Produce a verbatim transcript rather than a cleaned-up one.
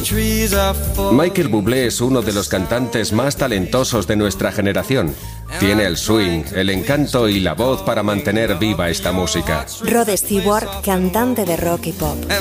Michael Bublé es uno de los cantantes más talentosos de nuestra generación. Tiene el swing, el encanto y la voz para mantener viva esta música. Rod Stewart, cantante de rock y pop.